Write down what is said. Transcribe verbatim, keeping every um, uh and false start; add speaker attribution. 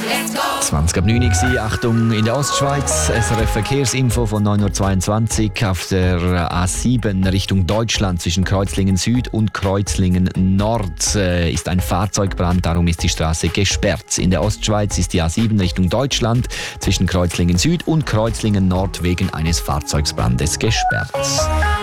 Speaker 1: zwanzig ab neun Uhr, Achtung in der Ostschweiz, S R F Verkehrsinfo von neun Uhr zweiundzwanzig auf der A sieben Richtung Deutschland zwischen Kreuzlingen Süd und Kreuzlingen Nord äh, ist ein Fahrzeugbrand, darum ist die Straße gesperrt. In der Ostschweiz ist die A sieben Richtung Deutschland zwischen Kreuzlingen Süd und Kreuzlingen Nord wegen eines Fahrzeugsbrandes gesperrt.